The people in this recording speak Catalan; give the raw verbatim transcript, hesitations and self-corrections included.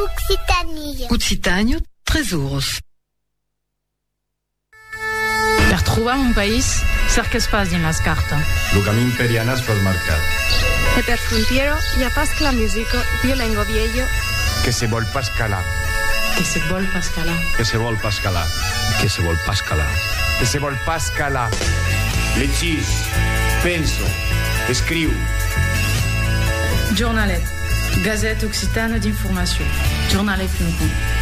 Occitània. Occitània, Tresoros. Per trobar un país, cerca pas dins les cartes. El camí imperial es pot marcar. E per frontiero hi ha pas la música di lengo viejo. Que se vol pas calar. Que se vol pas calar. Que se vol pas calar. Que se vol pas calar. Que se vol pas calar. Llegís, penso, escriu. Jornalet, Gazette Occitane d'informació. Jornalet punt com.